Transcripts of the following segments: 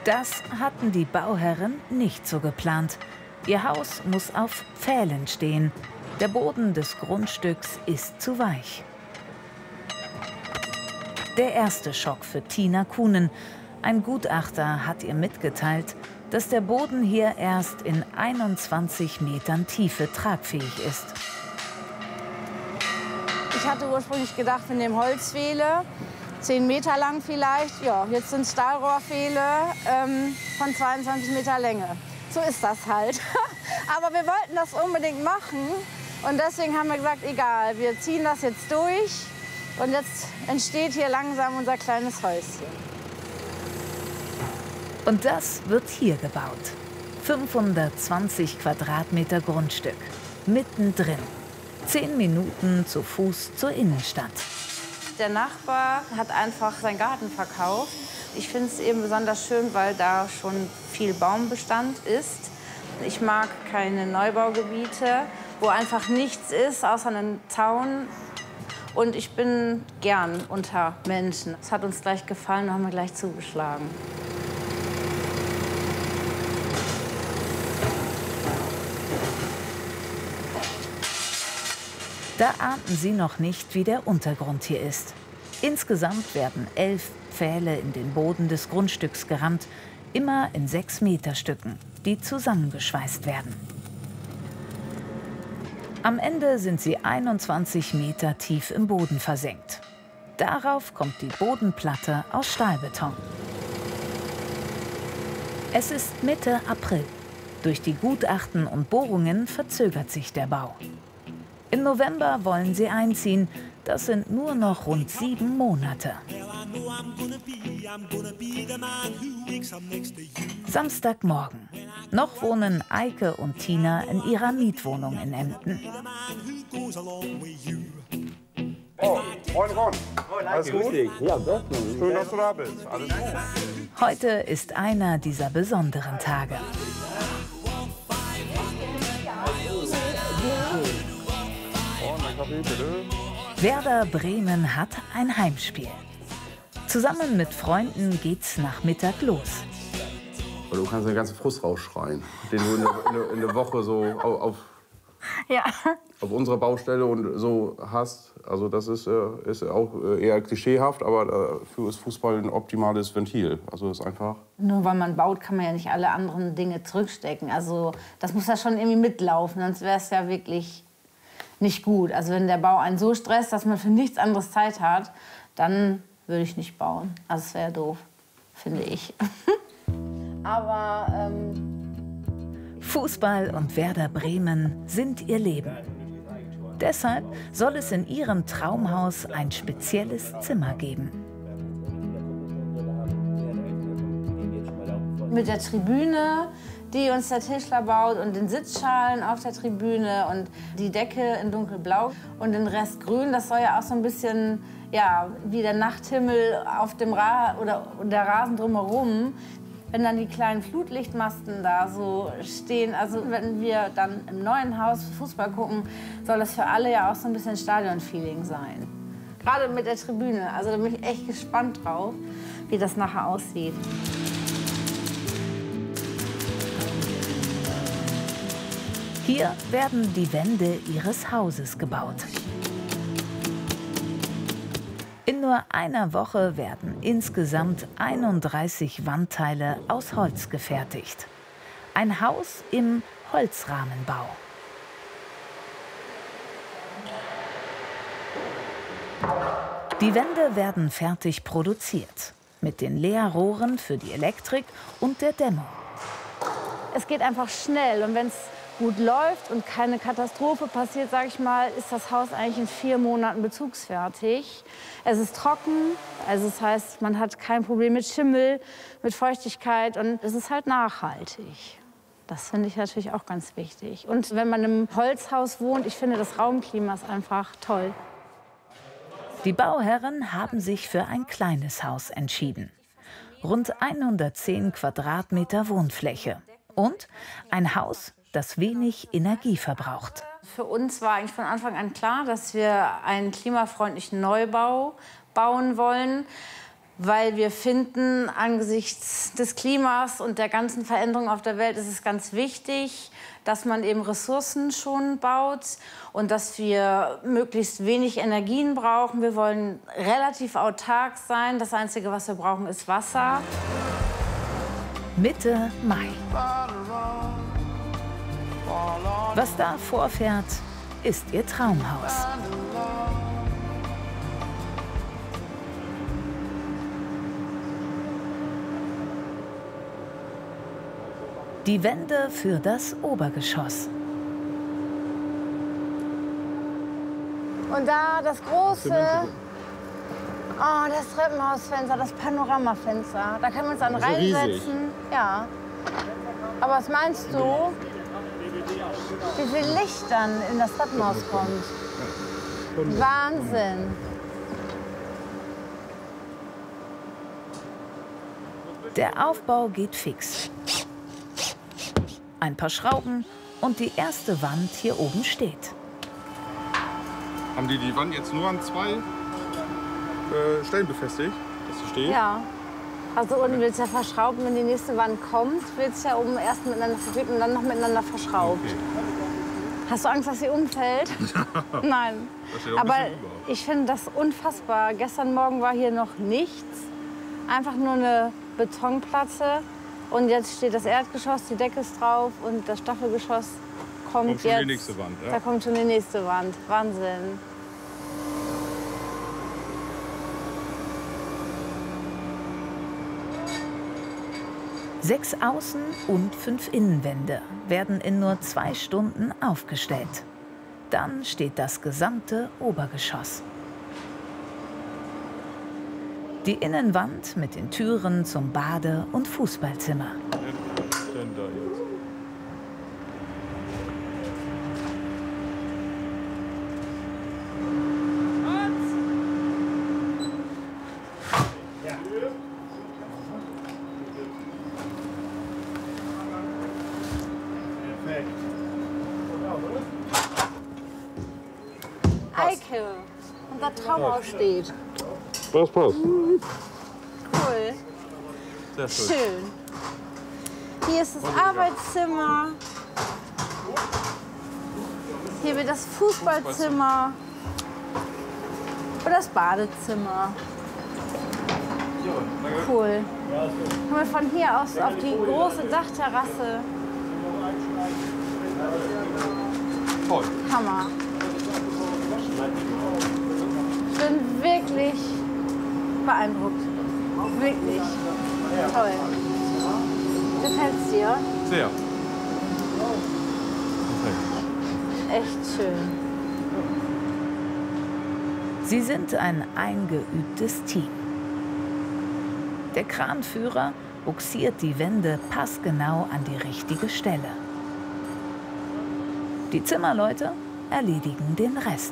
Das hatten die Bauherren nicht so geplant. Ihr Haus muss auf Pfählen stehen. Der Boden des Grundstücks ist zu weich. Der erste Schock für Tina Kuhnen. Ein Gutachter hat ihr mitgeteilt, dass der Boden hier erst in 21 Metern Tiefe tragfähig ist. Ich hatte ursprünglich gedacht, wir nehmen Holzpfähle, 10 Meter lang vielleicht. Ja, jetzt sind Stahlrohrpfähle von 22 Meter Länge. So ist das halt. Aber wir wollten das unbedingt machen und deswegen haben wir gesagt, egal, wir ziehen das jetzt durch. Und jetzt entsteht hier langsam unser kleines Häuschen. Und das wird hier gebaut. 520 Quadratmeter Grundstück. Mittendrin. 10 Minuten zu Fuß zur Innenstadt. Der Nachbar hat einfach seinen Garten verkauft. Ich finde es eben besonders schön, weil da schon viel Baumbestand ist. Ich mag keine Neubaugebiete, wo einfach nichts ist, außer einem Zaun. Und ich bin gern unter Menschen. Es hat uns gleich gefallen und haben wir gleich zugeschlagen. Da ahnten sie noch nicht, wie der Untergrund hier ist. Insgesamt werden 11 Pfähle in den Boden des Grundstücks gerammt, immer in 6-Meter-Stücken, die zusammengeschweißt werden. Am Ende sind sie 21 Meter tief im Boden versenkt. Darauf kommt die Bodenplatte aus Stahlbeton. Es ist Mitte April. Durch die Gutachten und Bohrungen verzögert sich der Bau. Im November wollen sie einziehen. Das sind nur noch rund 7 Monate. Samstagmorgen. Noch wohnen Eike und Tina in ihrer Mietwohnung in Emden. Oh, moin Ron. Alles gut? Ja, bestens. Schön, dass du da bist. Alles gut. Heute ist einer dieser besonderen Tage. Werder Bremen hat ein Heimspiel. Zusammen mit Freunden geht's nach Mittag los. Du kannst den ganzen Frust rausschreien, den du in der Woche so auf unserer Baustelle und so hast. Also das ist auch eher klischeehaft, aber dafür ist Fußball ein optimales Ventil. Also das ist einfach. Nur weil man baut, kann man ja nicht alle anderen Dinge zurückstecken. Also das muss ja schon irgendwie mitlaufen, sonst wäre es ja wirklich nicht gut. Also wenn der Bau einen so stresst, dass man für nichts anderes Zeit hat, dann würde ich nicht bauen. Also das wäre doof, finde ich. Aber Fußball und Werder Bremen sind ihr Leben. Deshalb soll es in ihrem Traumhaus ein spezielles Zimmer geben. Mit der Tribüne, die uns der Tischler baut, und den Sitzschalen auf der Tribüne und die Decke in dunkelblau und den Rest grün. Das soll ja auch so ein bisschen, ja, wie der Nachthimmel auf dem oder der Rasen drumherum. Wenn dann die kleinen Flutlichtmasten da so stehen, also wenn wir dann im neuen Haus Fußball gucken, soll das für alle ja auch so ein bisschen Stadion-Feeling sein. Gerade mit der Tribüne, also da bin ich echt gespannt drauf, wie das nachher aussieht. Hier werden die Wände ihres Hauses gebaut. In nur einer Woche werden insgesamt 31 Wandteile aus Holz gefertigt. Ein Haus im Holzrahmenbau. Die Wände werden fertig produziert, mit den Leerrohren für die Elektrik und der Dämmung. Es geht einfach schnell und wenn es gut läuft und keine Katastrophe passiert, sage ich mal, ist das Haus eigentlich in 4 Monaten bezugsfertig. Es ist trocken, also das heißt, man hat kein Problem mit Schimmel, mit Feuchtigkeit und es ist halt nachhaltig. Das finde ich natürlich auch ganz wichtig. Und wenn man im Holzhaus wohnt, ich finde, das Raumklima ist einfach toll. Die Bauherren haben sich für ein kleines Haus entschieden. Rund 110 Quadratmeter Wohnfläche und ein Haus, das wenig Energie verbraucht. Für uns war eigentlich von Anfang an klar, dass wir einen klimafreundlichen Neubau bauen wollen. weil wir finden, angesichts des Klimas und der ganzen Veränderung auf der Welt ist es ganz wichtig, dass man eben ressourcenschonend baut und dass wir möglichst wenig Energien brauchen. Wir wollen relativ autark sein. Das Einzige, was wir brauchen, ist Wasser. Mitte Mai. Was da vorfährt, ist ihr Traumhaus. Die Wände für das Obergeschoss. Und da das große, das Treppenhausfenster, das Panoramafenster. Da können wir uns dann reinsetzen. Ja. Aber was meinst du, wie viel Licht dann in das Treppenhaus kommt? Wahnsinn. Der Aufbau geht fix. Ein paar Schrauben und die erste Wand hier oben steht. Haben die Wand jetzt nur an 2 Stellen befestigt, dass sie steht? Ja. Also unten willst du ja verschrauben, wenn die nächste Wand kommt, willst du ja oben erst miteinander verklebt und dann noch miteinander verschraubt. Okay. Hast du Angst, dass sie umfällt? Nein. Aber ich finde das unfassbar. Gestern Morgen war hier noch nichts. Einfach nur eine Betonplatte. Und jetzt steht das Erdgeschoss, die Decke ist drauf und das Staffelgeschoss kommt schon jetzt. Die nächste Wand, ja. Da kommt schon die nächste Wand. Wahnsinn. Sechs Außen- und 5 Innenwände werden in nur 2 Stunden aufgestellt. Dann steht das gesamte Obergeschoss. Die Innenwand mit den Türen zum Bade- und Fußballzimmer. Eike, unser Traumhaus steht. Das passt. Cool. Sehr schön. Schön. Hier ist das Arbeitszimmer. Hier wird das Fußballzimmer. Und das Badezimmer. Cool. Kommen wir von hier aus auf die große Dachterrasse. Toll. Hammer. Ich bin wirklich beeindruckt. Wirklich. Toll. Gefällt's dir? Sehr. Echt schön. Sie sind ein eingeübtes Team. Der Kranführer buxiert die Wände passgenau an die richtige Stelle. Die Zimmerleute erledigen den Rest.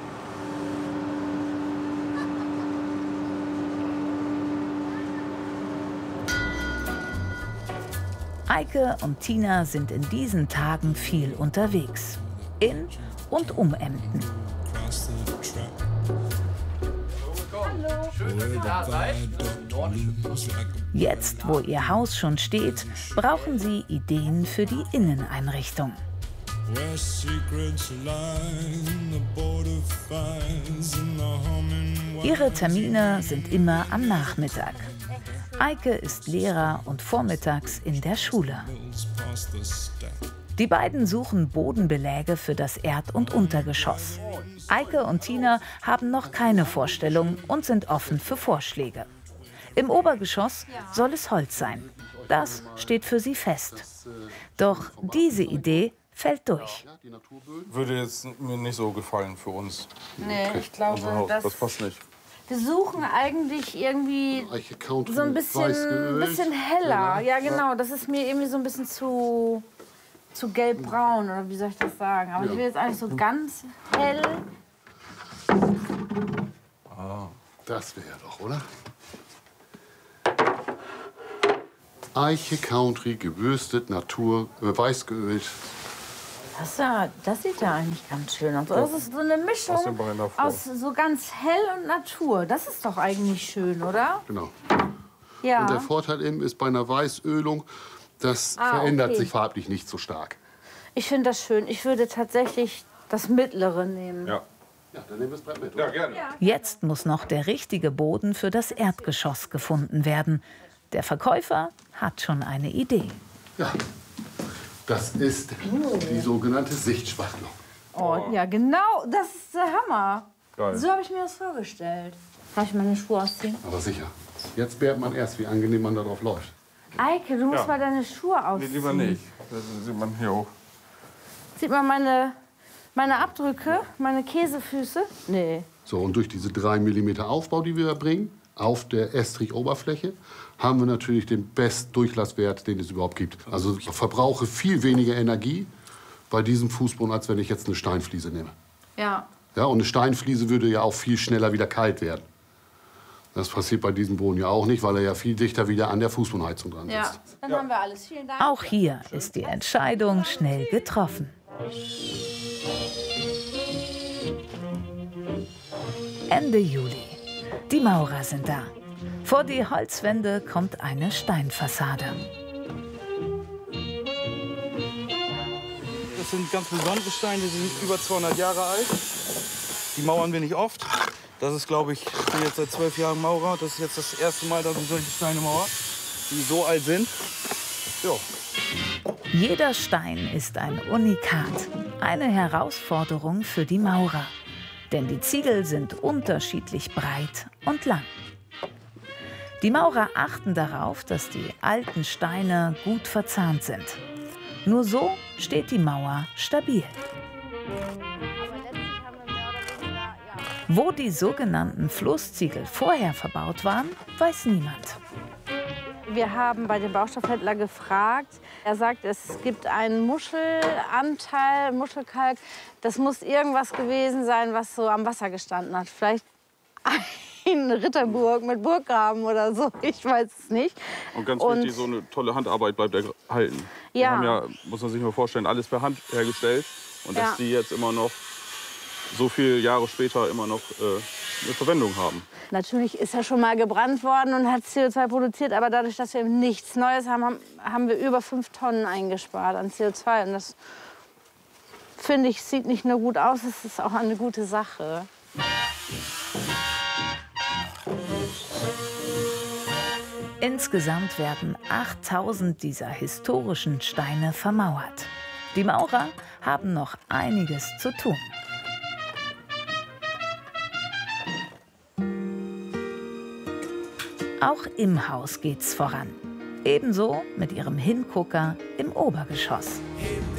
Eike und Tina sind in diesen Tagen viel unterwegs. In und um Emden. Jetzt, wo ihr Haus schon steht, brauchen sie Ideen für die Inneneinrichtung. Ihre Termine sind immer am Nachmittag. Eike ist Lehrer und vormittags in der Schule. Die beiden suchen Bodenbeläge für das Erd- und Untergeschoss. Eike und Tina haben noch keine Vorstellung und sind offen für Vorschläge. Im Obergeschoss soll es Holz sein. Das steht für sie fest. Doch diese Idee fällt durch. Würde jetzt mir nicht so gefallen für uns. Nee, ich glaube, das passt nicht. Wir suchen eigentlich irgendwie so ein bisschen heller. Ja, genau. Das ist mir irgendwie so ein bisschen zu gelbbraun, oder wie soll ich das sagen? Aber ich will jetzt eigentlich so ganz hell. Das wäre doch, oder? Eiche Country, gebürstet, Natur, weiß geölt. Das sieht ja eigentlich ganz schön aus. Das ist so eine Mischung aus so ganz hell und Natur. Das ist doch eigentlich schön, oder? Genau. Ja. Und der Vorteil eben ist bei einer Weißölung, das verändert sich farblich nicht so stark. Ich finde das schön. Ich würde tatsächlich das Mittlere nehmen. Ja. Ja, dann nehmen wir das Brett mit. Ja, gerne. Jetzt muss noch der richtige Boden für das Erdgeschoss gefunden werden. Der Verkäufer hat schon eine Idee. Ja, das ist die sogenannte Sichtspachtelung. Oh, ja, genau. Das ist der Hammer. Geil. So habe ich mir das vorgestellt. Darf ich meine Schuhe ausziehen? Aber sicher. Jetzt merkt man erst, wie angenehm man darauf läuft. Eike, du musst mal deine Schuhe ausziehen. Nee, lieber nicht. Das sieht man hier auch. Sieht man meine Abdrücke, meine Käsefüße? Nee. So, und durch diese 3 mm Aufbau, die wir bringen, auf der Estrich-Oberfläche, haben wir natürlich den Bestdurchlasswert, den es überhaupt gibt. Also ich verbrauche viel weniger Energie bei diesem Fußboden, als wenn ich jetzt eine Steinfliese nehme. Ja. Ja, und eine Steinfliese würde ja auch viel schneller wieder kalt werden. Das passiert bei diesem Boden ja auch nicht, weil er ja viel dichter wieder an der Fußbodenheizung dran sitzt. Ja, dann haben wir alles. Vielen Dank. Auch hier ist die Entscheidung schnell getroffen. Ende Juli. Die Maurer sind da. Vor die Holzwände kommt eine Steinfassade. Das sind ganz besondere Steine, die sind über 200 Jahre alt. Die mauern wir nicht oft. Das ist, glaube ich bin jetzt seit 12 Jahren Maurer. Das ist jetzt das erste Mal, dass ich solche Steine mauere, die so alt sind. Jo. Jeder Stein ist ein Unikat. Eine Herausforderung für die Maurer. Denn die Ziegel sind unterschiedlich breit und lang. Die Maurer achten darauf, dass die alten Steine gut verzahnt sind. Nur so steht die Mauer stabil. Wo die sogenannten Flussziegel vorher verbaut waren, weiß niemand. Wir haben bei dem Baustoffhändler gefragt. Er sagt, es gibt einen Muschelanteil, Muschelkalk. Das muss irgendwas gewesen sein, was so am Wasser gestanden hat. Vielleicht eine Ritterburg mit Burggraben oder so, ich weiß es nicht. Und ganz wichtig, so eine tolle Handarbeit bleibt erhalten. Ja. Wir haben ja, muss man sich mal vorstellen, alles per Hand hergestellt. Und dass die jetzt immer noch, so viele Jahre später, immer noch eine Verwendung haben. Natürlich ist er schon mal gebrannt worden und hat CO2 produziert, aber dadurch, dass wir eben nichts Neues haben, haben wir über 5 Tonnen eingespart an CO2. Und das, finde ich, sieht nicht nur gut aus, es ist auch eine gute Sache. Insgesamt werden 8000 dieser historischen Steine vermauert. Die Maurer haben noch einiges zu tun. Auch im Haus geht's voran. Ebenso mit ihrem Hingucker im Obergeschoss.